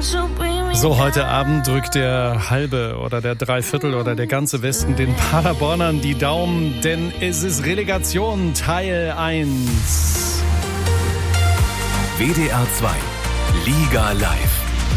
So, heute Abend drückt der halbe oder der Dreiviertel oder der ganze Westen den Paderbornern die Daumen, denn es ist Relegation Teil 1. WDR 2 Liga Live.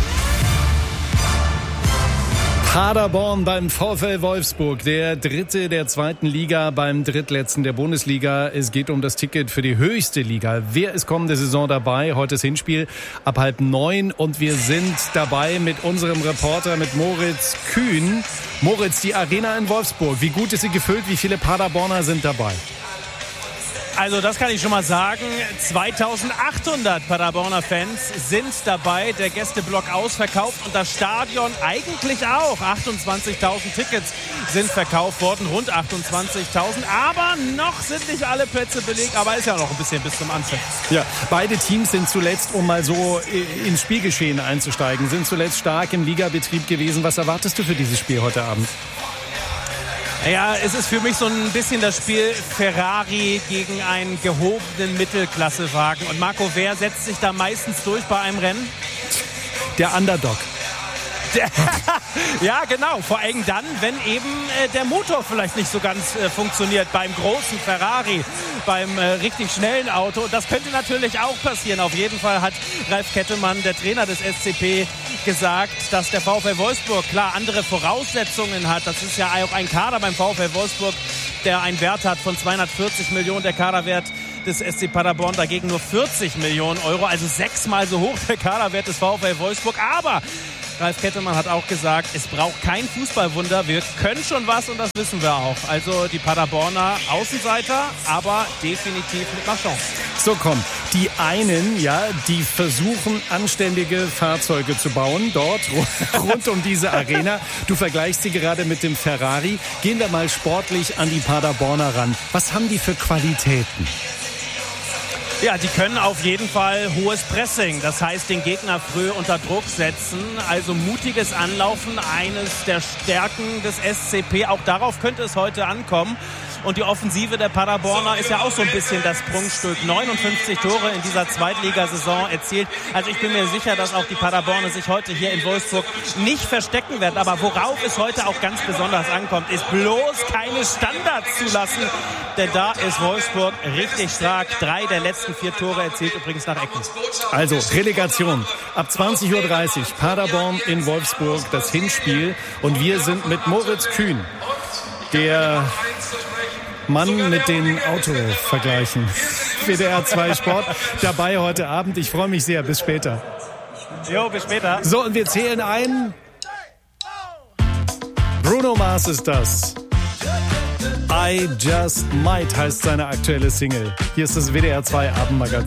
Paderborn beim VfL Wolfsburg, der Dritte der zweiten Liga beim Drittletzten der Bundesliga. Es geht um das Ticket für die höchste Liga. Wer ist kommende Saison dabei? Heute das Hinspiel ab 8:30 und wir sind dabei mit unserem Reporter, mit Moritz Kühn. Moritz, die Arena in Wolfsburg, wie gut ist sie gefüllt? Wie viele Paderborner sind dabei? Also das kann ich schon mal sagen, 2800 Paderborner Fans sind dabei, der Gästeblock ausverkauft und das Stadion eigentlich auch. 28.000 Tickets sind verkauft worden, rund 28.000, aber noch sind nicht alle Plätze belegt, aber ist ja noch ein bisschen bis zum Anfang. Ja, beide Teams sind zuletzt, um mal so ins Spielgeschehen einzusteigen, sind zuletzt stark im Ligabetrieb gewesen. Was erwartest du für dieses Spiel heute Abend? Ja, es ist für mich so ein bisschen das Spiel Ferrari gegen einen gehobenen Mittelklassewagen. Und Marco, wer setzt sich da meistens durch bei einem Rennen? Der Underdog. Ja, genau. Vor allem dann, wenn eben der Motor vielleicht nicht so ganz funktioniert beim großen Ferrari, beim richtig schnellen Auto. Das könnte natürlich auch passieren. Auf jeden Fall hat Ralf Kettemann, der Trainer des SCP, gesagt, dass der VfL Wolfsburg klar andere Voraussetzungen hat. Das ist ja auch ein Kader beim VfL Wolfsburg, der einen Wert hat von 240 Millionen. Der Kaderwert des SC Paderborn dagegen nur 40 Millionen Euro. Also 6-mal so hoch der Kaderwert des VfL Wolfsburg. Aber Ralf Kettemann hat auch gesagt, es braucht kein Fußballwunder. Wir können schon was und das wissen wir auch. Also die Paderborner Außenseiter, aber definitiv mit einer Chance. So, komm. Die einen, ja, die versuchen, anständige Fahrzeuge zu bauen, dort rund um diese Arena. Du vergleichst sie gerade mit dem Ferrari. Gehen wir mal sportlich an die Paderborner ran. Was haben die für Qualitäten? Ja, die können auf jeden Fall hohes Pressing, das heißt den Gegner früh unter Druck setzen, also mutiges Anlaufen, eines der Stärken des SCP, auch darauf könnte es heute ankommen. Und die Offensive der Paderborner ist ja auch so ein bisschen das Prunkstück. 59 Tore in dieser Zweitligasaison erzielt. Also ich bin mir sicher, dass auch die Paderborner sich heute hier in Wolfsburg nicht verstecken werden. Aber worauf es heute auch ganz besonders ankommt, ist bloß keine Standards zulassen. Denn da ist Wolfsburg richtig stark. 3 der letzten 4 Tore erzielt übrigens nach Ecken. Also Relegation. Ab 20:30 Uhr Paderborn in Wolfsburg, das Hinspiel. Und wir sind mit Moritz Kühn, der Mann mit den Autovergleichen. WDR 2 Sport dabei heute Abend. Ich freue mich sehr. Bis später. Jo, bis später. So, und wir zählen ein. Bruno Mars ist das. I Just Might heißt seine aktuelle Single. Hier ist das WDR 2 Abendmagazin.